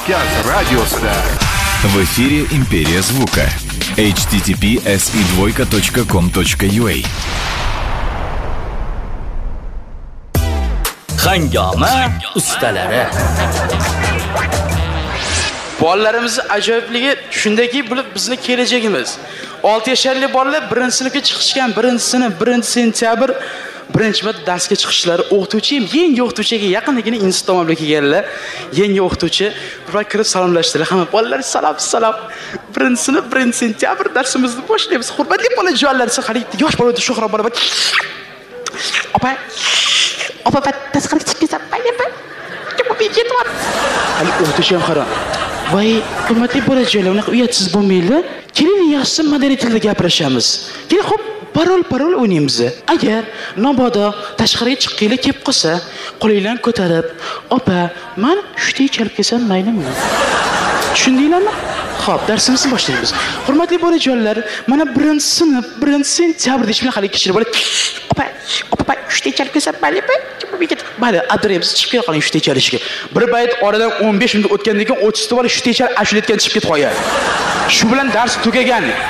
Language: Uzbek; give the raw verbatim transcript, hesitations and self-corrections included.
Kavkaz radiosida. В эфире Империя звука. эйч ти ти пи эс и двойка точка ком точка ю а. Hangama ustalari. Bolalarimiz ajoyibligi shundaki, bu bizning kelajagimiz. olti yoshli bolalar birinchi sinfga chiqishgan, birinchi sinf birinchi sentyabr birinchi marta darsga chiqishlari, o'qituvchi ham yangi o'qituvchiga yaqindagina institut tomonidan kelganlar. Yangi o'qituvchi bir kirib salomlashdilar. Hamma bolalar salom salom. birinchi sinf birinchi sentyabr darsimizni boshlaymiz. Hurmatli bolajonlar, siz hali yosh bola, sho'xroq bola. Opa, opa, tasqarga chiqib ketsa, bayapa. Kim bu ketyapti? Hali o'qituvchi ham qara. Voy, hurmatli bolajonlar, unaqa uyatsiz bo'lmaydi. Keling, yaxshi madaniy tilda gapirishamiz. Keling, xo'p, parol-parol o'ynaymiz. Agar nobodo tashqariga chiqqinglar kelib qolsa, qo'linglarni ko'tarib, "Opa, men shunday chalib kelsam maylimi?" Tushundinglarmi? Xo'p, darsimizni boshlaymiz. Hurmatli bolajonlar, mana birinchi sinf, birinchi sentyabr deyish bilan hali kichkina bola, "Opa, opa, shunday chalib kelsam maylimi?" Bari, adirimiz chiqib kela qoling shunday chalishga. Bir bayt oradan o'n besh minut o'tgandan keyin o'ttizta bola shunday chal ashula aytgan chiqib ketib qo'yadi. Shu bilan dars tugagan.